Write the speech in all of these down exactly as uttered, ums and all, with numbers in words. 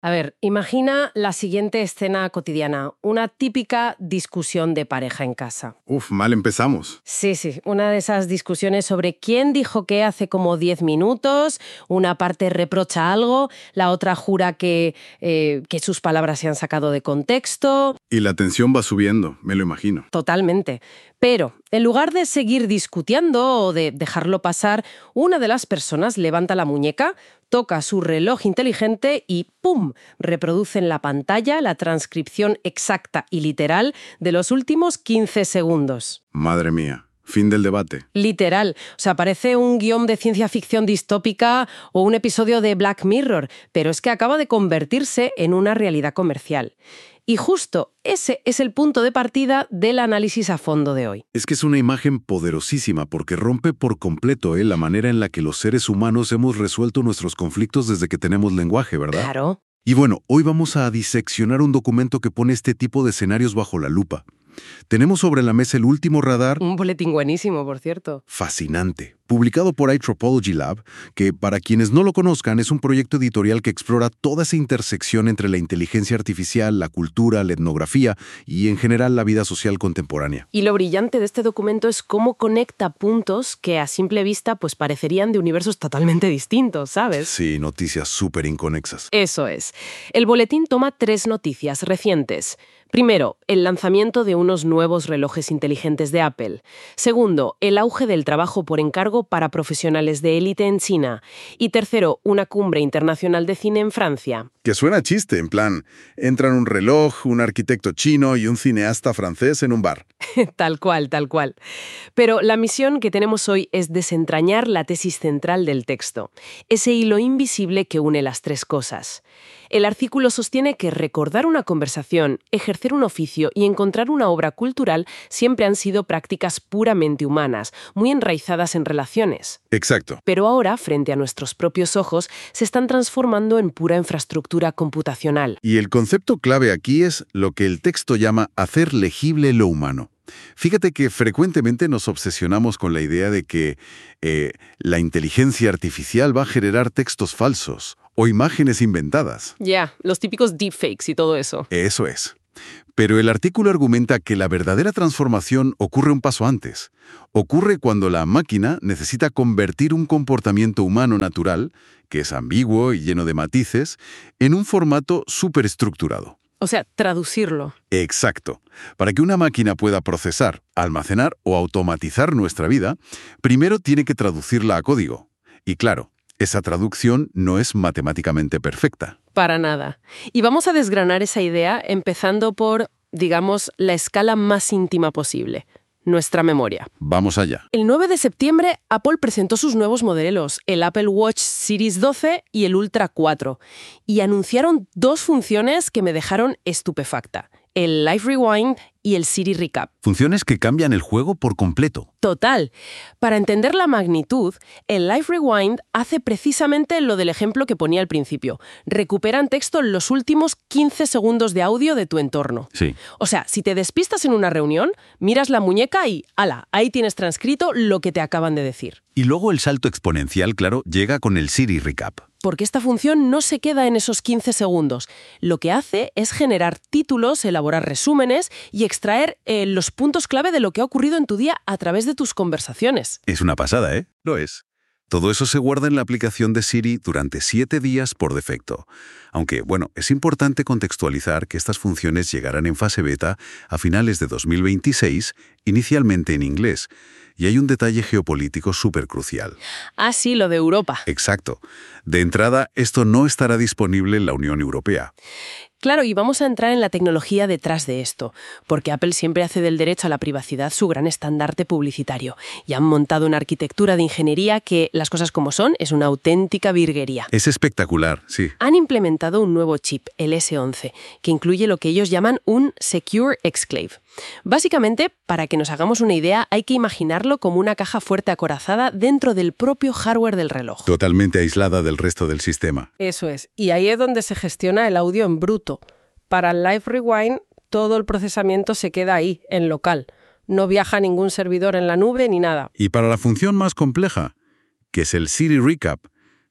A ver, imagina la siguiente escena cotidiana, una típica discusión de pareja en casa. Uf, mal empezamos. Sí, sí, una de esas discusiones sobre quién dijo qué hace como diez minutos, una parte reprocha algo, la otra jura que, eh, que sus palabras se han sacado de contexto. Y la tensión va subiendo, me lo imagino. Totalmente. Pero, en lugar de seguir discutiendo o de dejarlo pasar, una de las personas levanta la muñeca, toca su reloj inteligente y ¡pum!, reproduce en la pantalla la transcripción exacta y literal de los últimos quince segundos. Madre mía. Fin del debate. Literal. O sea, parece un guión de ciencia ficción distópica o un episodio de Black Mirror, pero es que acaba de convertirse en una realidad comercial. Y justo ese es el punto de partida del análisis a fondo de hoy. Es que es una imagen poderosísima porque rompe por completo ¿eh? la manera en la que los seres humanos hemos resuelto nuestros conflictos desde que tenemos lenguaje, ¿verdad? Claro. Y bueno, hoy vamos a diseccionar un documento que pone este tipo de escenarios bajo la lupa. Tenemos sobre la mesa el último radar... Un boletín buenísimo, por cierto. Fascinante. Publicado por iTropology Lab, que para quienes no lo conozcan es un proyecto editorial que explora toda esa intersección entre la inteligencia artificial, la cultura, la etnografía y en general la vida social contemporánea. Y lo brillante de este documento es cómo conecta puntos que a simple vista pues parecerían de universos totalmente distintos, ¿sabes? Sí, noticias súper inconexas. Eso es. El boletín toma tres noticias recientes. Primero, el lanzamiento de unos nuevos relojes inteligentes de Apple. Segundo, el auge del trabajo por encargo para profesionales de élite en China. Y tercero, una cumbre internacional de cine en Francia. Que suena chiste, en plan, entran un reloj, un arquitecto chino y un cineasta francés en un bar. Tal cual, tal cual. Pero la misión que tenemos hoy es desentrañar la tesis central del texto, ese hilo invisible que une las tres cosas. El artículo sostiene que recordar una conversación, ejercer un oficio y encontrar una obra cultural siempre han sido prácticas puramente humanas, muy enraizadas en relaciones. Exacto. Pero ahora, frente a nuestros propios ojos, se están transformando en pura infraestructura computacional. Y el concepto clave aquí es lo que el texto llama hacer legible lo humano. Fíjate que frecuentemente nos obsesionamos con la idea de que eh, la inteligencia artificial va a generar textos falsos o imágenes inventadas. Ya, yeah, los típicos deepfakes y todo eso. Eso es. Pero el artículo argumenta que la verdadera transformación ocurre un paso antes. Ocurre cuando la máquina necesita convertir un comportamiento humano natural, que es ambiguo y lleno de matices, en un formato superestructurado. O sea, traducirlo. Exacto. Para que una máquina pueda procesar, almacenar o automatizar nuestra vida, primero tiene que traducirla a código. Y claro, esa traducción no es matemáticamente perfecta. Para nada. Y vamos a desgranar esa idea empezando por, digamos, la escala más íntima posible. Nuestra memoria. Vamos allá. El nueve de septiembre, Apple presentó sus nuevos modelos, el Apple Watch Series doce y el Ultra cuatro, y anunciaron dos funciones que me dejaron estupefacta. El Live Rewind y el Siri Recap. Funciones que cambian el juego por completo. Total. Para entender la magnitud, el Live Rewind hace precisamente lo del ejemplo que ponía al principio. Recuperan texto en los últimos quince segundos de audio de tu entorno. Sí. O sea, si te despistas en una reunión, miras la muñeca y ¡hala! Ahí tienes transcrito lo que te acaban de decir. Y luego el salto exponencial, claro, llega con el Siri Recap. Porque esta función no se queda en esos quince segundos. Lo que hace es generar títulos, elaborar resúmenes y extraer eh, los puntos clave de lo que ha ocurrido en tu día a través de tus conversaciones. Es una pasada, ¿eh? Lo es. Todo eso se guarda en la aplicación de Siri durante siete días por defecto. Aunque, bueno, es importante contextualizar que estas funciones llegarán en fase beta a finales de dos mil veintiséis, inicialmente en inglés. Y hay un detalle geopolítico súper crucial. Ah, sí, lo de Europa. Exacto. De entrada, esto no estará disponible en la Unión Europea. Claro, y vamos a entrar en la tecnología detrás de esto, porque Apple siempre hace del derecho a la privacidad su gran estandarte publicitario. Y han montado una arquitectura de ingeniería que, las cosas como son, es una auténtica virguería. Es espectacular, sí. Han implementado un nuevo chip, el ese once, que incluye lo que ellos llaman un Secure Exclave. Básicamente, para que nos hagamos una idea, hay que imaginarlo como una caja fuerte acorazada dentro del propio hardware del reloj. Totalmente aislada del resto del sistema. Eso es. Y ahí es donde se gestiona el audio en bruto. Para el Live Rewind, todo el procesamiento se queda ahí, en local. No viaja a ningún servidor en la nube ni nada. Y para la función más compleja, que es el Siri Recap,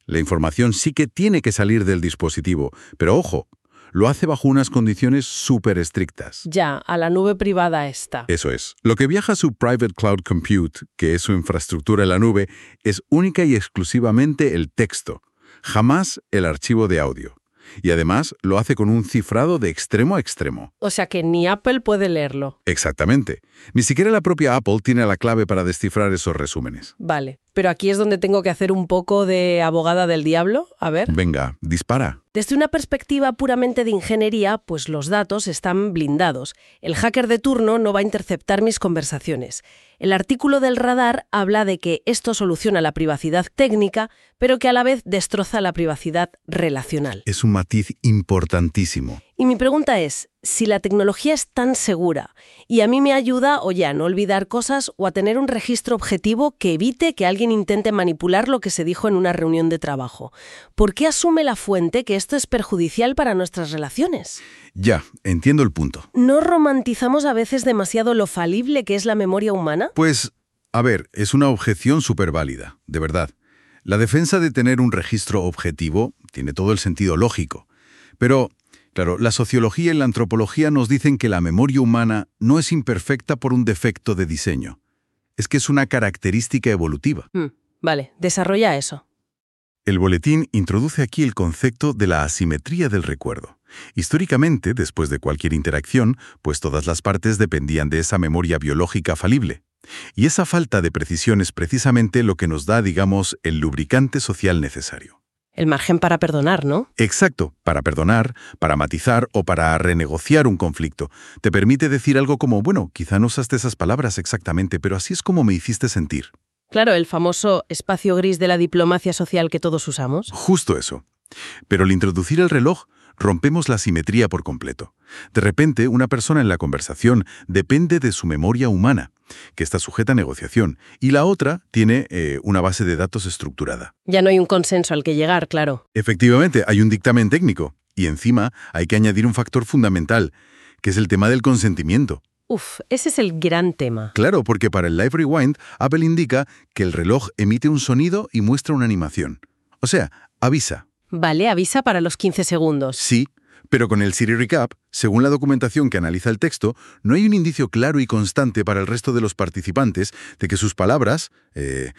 La información sí que tiene que salir del dispositivo, pero ojo, lo hace bajo unas condiciones súper estrictas. Ya, a la nube privada esta. Eso es. Lo que viaja a su Private Cloud Compute, que es su infraestructura en la nube, es única y exclusivamente el texto, jamás el archivo de audio. Y además lo hace con un cifrado de extremo a extremo. O sea que ni Apple puede leerlo. Exactamente. Ni siquiera la propia Apple tiene la clave para descifrar esos resúmenes. Vale, pero aquí es donde tengo que hacer un poco de abogada del diablo. A ver. Venga, dispara. Desde una perspectiva puramente de ingeniería, pues los datos están blindados. El hacker de turno no va a interceptar mis conversaciones. El artículo del radar habla de que esto soluciona la privacidad técnica, pero que a la vez destroza la privacidad relacional. Es un matiz importantísimo. Y mi pregunta es, si la tecnología es tan segura y a mí me ayuda, oye, a no olvidar cosas o a tener un registro objetivo que evite que alguien intente manipular lo que se dijo en una reunión de trabajo, ¿por qué asume la fuente que esto es perjudicial para nuestras relaciones? Ya, entiendo el punto. ¿No romantizamos a veces demasiado lo falible que es la memoria humana? Pues, a ver, es una objeción súper válida, de verdad. La defensa de tener un registro objetivo tiene todo el sentido lógico. Pero, claro, la sociología y la antropología nos dicen que la memoria humana no es imperfecta por un defecto de diseño. Es que es una característica evolutiva. Mm, vale, desarrolla eso. El boletín introduce aquí el concepto de la asimetría del recuerdo. Históricamente, después de cualquier interacción, pues todas las partes dependían de esa memoria biológica falible. Y esa falta de precisión es precisamente lo que nos da, digamos, el lubricante social necesario. El margen para perdonar, ¿no? Exacto, para perdonar, para matizar o para renegociar un conflicto. Te permite decir algo como, bueno, quizá no usaste esas palabras exactamente, pero así es como me hiciste sentir. Claro, el famoso espacio gris de la diplomacia social que todos usamos. Justo eso. Pero al introducir el reloj, rompemos la simetría por completo. De repente, una persona en la conversación depende de su memoria humana, que está sujeta a negociación, y la otra tiene eh, una base de datos estructurada. Ya no hay un consenso al que llegar, claro. Efectivamente, hay un dictamen técnico, y encima hay que añadir un factor fundamental, que es el tema del consentimiento. Uf, ese es el gran tema. Claro, porque para el Live Rewind, Apple indica que el reloj emite un sonido y muestra una animación. O sea, avisa. Vale, avisa para los quince segundos. Sí, pero con el Siri Recap, según la documentación que analiza el texto, no hay un indicio claro y constante para el resto de los participantes de que sus palabras, eh,